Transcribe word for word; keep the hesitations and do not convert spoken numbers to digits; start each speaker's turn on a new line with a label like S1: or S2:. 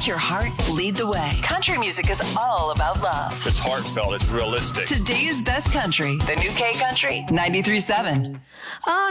S1: Let your heart lead the way. Country music is all about love.
S2: It's heartfelt. It's realistic.
S1: Today's best country. The new K Country ninety-three point seven.
S3: Oh,